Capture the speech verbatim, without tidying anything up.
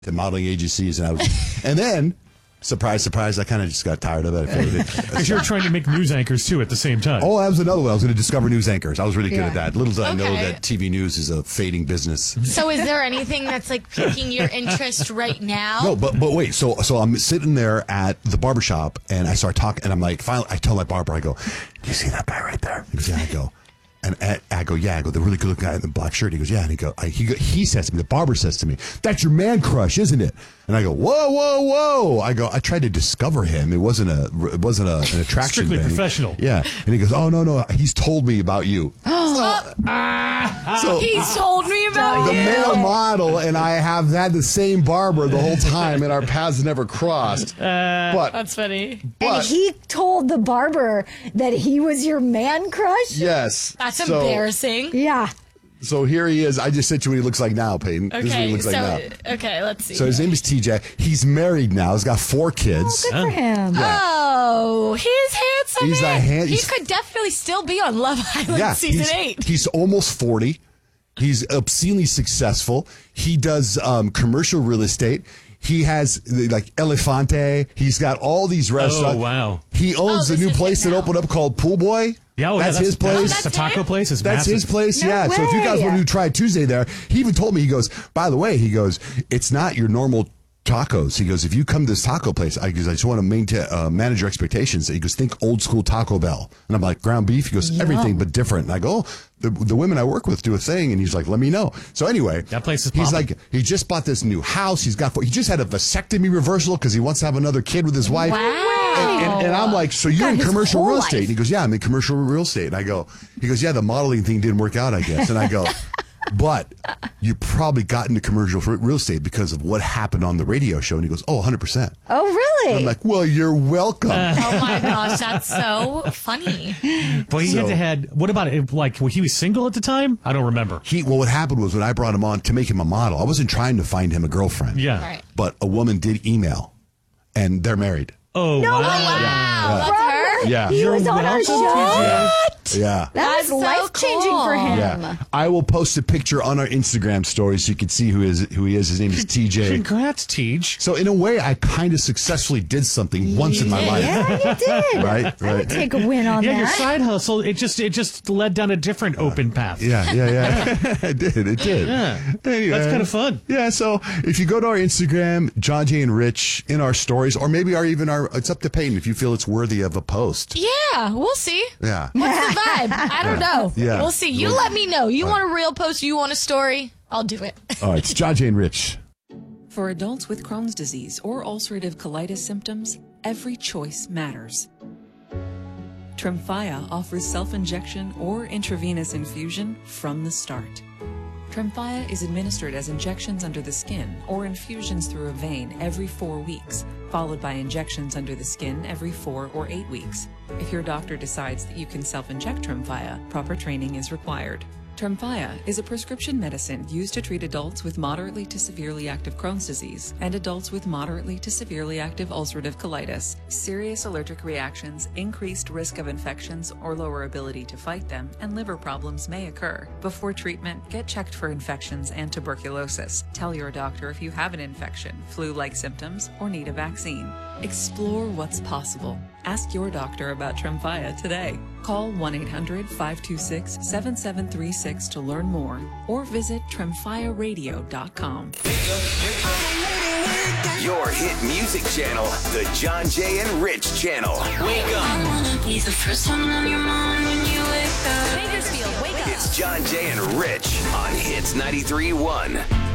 to modeling agencies, and I was, and then. Surprise, surprise, I kind of just got tired of it. I figured it. Because you were trying to make news anchors, too, at the same time. Oh, that was another one. I was going to discover news anchors. I was really good Yeah. at that. Little did I know Okay. that T V news is a fading business. So is there anything that's like piquing your interest right now? No, but but wait. So so I'm sitting there at the barbershop, and I start talking, and I'm like, finally, I tell my barber, I go, do you see that guy right there? He goes, yeah. I go, and I, I go, yeah. I go, the really good looking guy in the black shirt. He goes, yeah. And he go, I, he go, he says to me, the barber says to me, that's your man crush, isn't it? And I go, whoa, whoa, whoa. I go, I tried to discover him. It wasn't a, it wasn't a, an attraction Strictly thing. professional. Yeah. And he goes, oh, no, no. He's told me about you. So He's told me about the you. male model and I have had the same barber the whole time, and our paths never crossed. but That's funny. And but he told the barber that he was your man crush? yes, That's so, embarrassing. Yeah. So here he is. I just said to you what he looks like now, Peyton. This is what he Okay, looks so like now. okay, let's see. So his name is T J. He's married now. He's got four kids. Good for him. Oh, he's handsome. He's a man. hand- He he's- could definitely still be on Love Island yeah, season he's, eight. he's almost forty. He's obscenely successful. He does um, commercial real estate. He has like Elefante. He's got all these restaurants. Oh, wow. He owns Oh, a new this is place it that now. opened up called Pool Boy. Yeah, oh, yeah, that's, his place. Oh, That's that's the taco it? place is That's massive. his place, No yeah. So if you guys way. want to try Tuesday there, he even told me, he goes, by the way, he goes, it's not your normal tacos. He goes, if you come to this taco place, I, goes, I just want to maintain, uh, manage your expectations. He goes, think old school Taco Bell. And I'm like, ground beef? He goes, everything but different. And I go, oh, the, the women I work with do a thing. And he's like, let me know. So anyway, That place is he's popping. like, he just bought this new house. He's got, he just had a vasectomy reversal because he wants to have another kid with his wife. Wow. And, and, and I'm like, so you're God, in his commercial whole real estate? life. And he goes, yeah, I'm in commercial real estate. And I go, he goes, yeah, the modeling thing didn't work out, I guess. And I go, but you probably got into commercial real estate because of what happened on the radio show. And he goes, oh, one hundred percent. Oh, really? I'm like, well, you're welcome. Oh my gosh, that's so funny. But he So- had to had, what about it? Like, well, he was single at the time? I don't remember. He, well, what happened was when I brought him on to make him a model, I wasn't trying to find him a girlfriend. Yeah. Right. But a woman did email, and they're married. Oh, wow. Wow, that's her? Yeah. He was on our welcome, show. Yeah. That That's was so life changing cool. for him. Yeah. I will post a picture on our Instagram story so you can see who is who he is. His name is T J. Congrats, Teej. So in a way, I kind of successfully did something once in my did. life. Yeah, you did. Right, I would right. take a win on Yeah, your that. side hustle, it just it just led down a different open path. Yeah, yeah, yeah. it did. It did. Yeah. Anyway. That's kind of fun. Yeah. So if you go to our Instagram, John Jay and Rich, in our stories, or maybe our even our, it's up to Peyton if you feel it's worthy of a post. Yeah, we'll see. Yeah. What's the vibe? I don't know. Yeah. We'll see. You let me know. You want a real post? You want a story? I'll do it. All right. It's John Jay and Rich. For adults with Crohn's disease or ulcerative colitis symptoms, every choice matters. Tremfya offers self-injection or intravenous infusion from the start. Tremfya is administered as injections under the skin or infusions through a vein every four weeks, followed by injections under the skin every four or eight weeks. If your doctor decides that you can self-inject Tremfya, proper training is required. Tremfya is a prescription medicine used to treat adults with moderately to severely active Crohn's disease and adults with moderately to severely active ulcerative colitis. Serious allergic reactions, increased risk of infections or lower ability to fight them, and liver problems may occur. Before treatment, get checked for infections and tuberculosis. Tell your doctor if you have an infection, flu-like symptoms, or need a vaccine. Explore what's possible. Ask your doctor about Tremfya today. Call one eight hundred, five two six, seven seven three six to learn more or visit tremfya radio dot com. Your hit music channel, the John Jay and Rich channel. Wake up. I wanna be the first one on your mind when you wake up. Bakersfield, wake up. It's John Jay and Rich on Hits ninety-three point one.